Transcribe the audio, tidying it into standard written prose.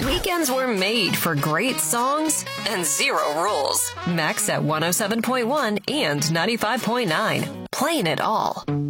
Weekends were made for great songs and zero rules. Max at 107.1 and 95.9. Playing it all.